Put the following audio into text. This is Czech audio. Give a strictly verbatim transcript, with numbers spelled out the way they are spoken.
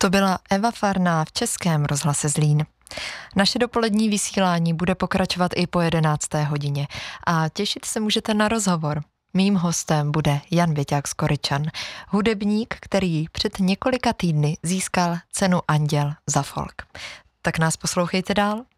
To byla Eva Farná v Českém rozhlase Zlín. Naše dopolední vysílání bude pokračovat i po jedenácté hodině a těšit se můžete na rozhovor. Mým hostem bude Jan Věťák Skoričan, hudebník, který před několika týdny získal cenu Anděl za folk. Tak nás poslouchejte dál.